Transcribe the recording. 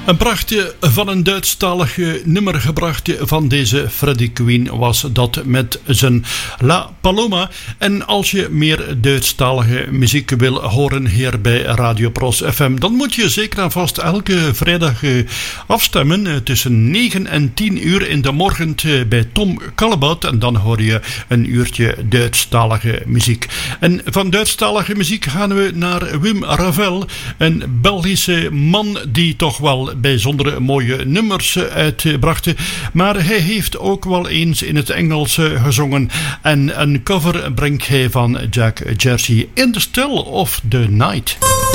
Een prachtje van een Duitsstalige nummer gebracht van deze Freddie Quinn was dat met zijn La Paloma. En als je meer Duitsstalige muziek wil horen hier bij Radio Pros FM, dan moet je zeker en vast elke vrijdag afstemmen tussen 9 en 10 uur in de morgen bij Tom Kallebout. En dan hoor je een uurtje Duitsstalige muziek. En van Duitsstalige muziek gaan we naar Wim Ravel, een Belgische man die toch wel bijzondere mooie nummers uitbracht. Maar hij heeft ook wel eens in het Engels gezongen. En een cover brengt hij van Jack Jersey, In the Still of the Night.